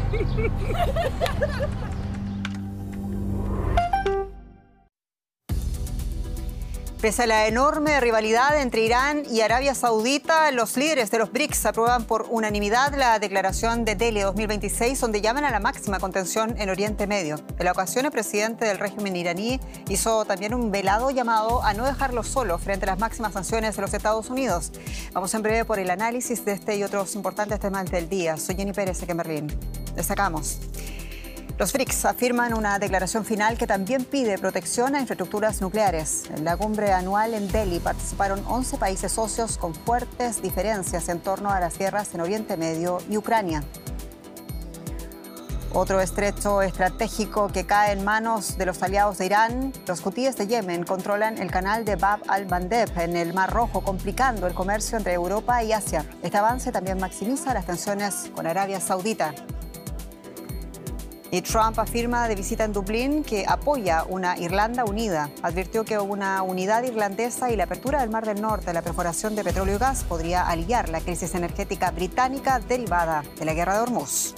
Pese a la enorme rivalidad entre Irán y Arabia Saudita, los líderes de los BRICS aprueban por unanimidad la declaración de Delhi 2026, donde llaman a la máxima contención en Oriente Medio. En la ocasión, el presidente del régimen iraní hizo también un velado llamado a no dejarlo solo frente a las máximas sanciones de los Estados Unidos. Vamos en breve por el análisis de este y otros importantes temas del día. Soy Jenny Pérez, aquí en Berlín. Destacamos. Los BRICS afirman una declaración final que también pide protección a infraestructuras nucleares. En la cumbre anual en Delhi participaron 11 países socios con fuertes diferencias en torno a las guerras en Oriente Medio y Ucrania. Otro estrecho estratégico que cae en manos de los aliados de Irán. Los hutíes de Yemen controlan el canal de Bab al-Mandeb en el Mar Rojo, complicando el comercio entre Europa y Asia. Este avance también maximiza las tensiones con Arabia Saudita. Y Trump afirma de visita en Dublín que apoya una Irlanda unida. Advirtió que una unidad irlandesa y la apertura del Mar del Norte a la perforación de petróleo y gas podría aliviar la crisis energética británica derivada de la guerra de Hormuz.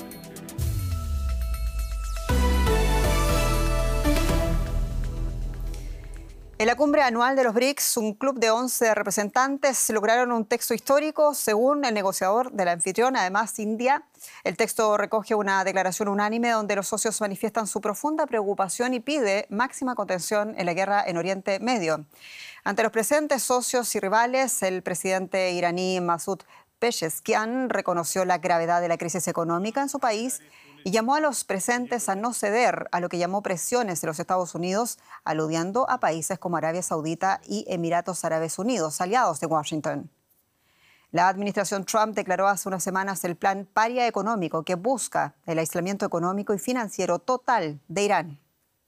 En la cumbre anual de los BRICS, un club de 11 representantes lograron un texto histórico, según el negociador de la anfitriona, además India. El texto recoge una declaración unánime donde los socios manifiestan su profunda preocupación y pide máxima contención en la guerra en Oriente Medio. Ante los presentes socios y rivales, el presidente iraní Masoud Pezeshkian reconoció la gravedad de la crisis económica en su país y llamó a los presentes a no ceder a lo que llamó presiones de los Estados Unidos, aludiendo a países como Arabia Saudita y Emiratos Árabes Unidos, aliados de Washington. La administración Trump declaró hace unas semanas el plan paria económico que busca el aislamiento económico y financiero total de Irán.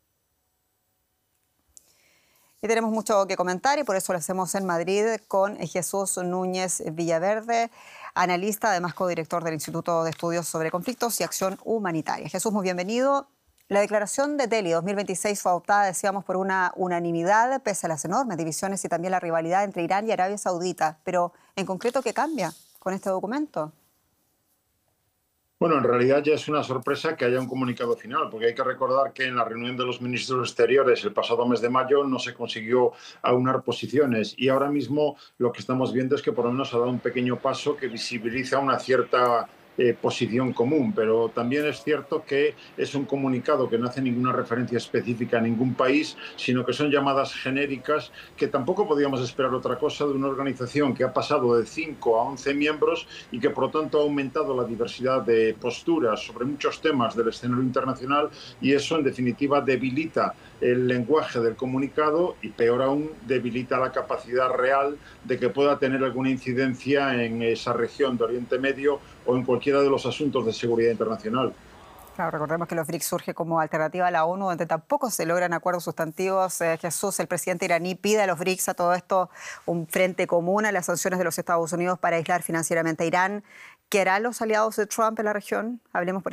Y tenemos mucho que comentar y por eso lo hacemos en Madrid con Jesús Núñez Villaverde, analista, además codirector del Instituto de Estudios sobre Conflictos y Acción Humanitaria. Jesús, muy bienvenido. La declaración de Delhi 2026 fue adoptada, decíamos, por una unanimidad, pese a las enormes divisiones y también la rivalidad entre Irán y Arabia Saudita. Pero, en concreto, ¿qué cambia con este documento? Bueno, en realidad ya es una sorpresa que haya un comunicado final, porque hay que recordar que en la reunión de los ministros exteriores el pasado mes de mayo no se consiguió aunar posiciones y ahora mismo lo que estamos viendo es que por lo menos ha dado un pequeño paso que visibiliza una cierta posición común, pero también es cierto que es un comunicado que no hace ninguna referencia específica a ningún país, sino que son llamadas genéricas que tampoco podíamos esperar otra cosa de una organización que ha pasado de 5 a 11 miembros y que por lo tanto ha aumentado la diversidad de posturas sobre muchos temas del escenario internacional y eso en definitiva debilita el lenguaje del comunicado y peor aún debilita la capacidad real de que pueda tener alguna incidencia en esa región de Oriente Medio o en cualquiera de los asuntos de seguridad internacional. Claro, recordemos que los BRICS surge como alternativa a la ONU, donde tampoco se logran acuerdos sustantivos. Jesús, el presidente iraní pide a los BRICS, a todo esto, un frente común a las sanciones de los Estados Unidos para aislar financieramente a Irán. ¿Qué harán los aliados de Trump en la región? Hablemos, por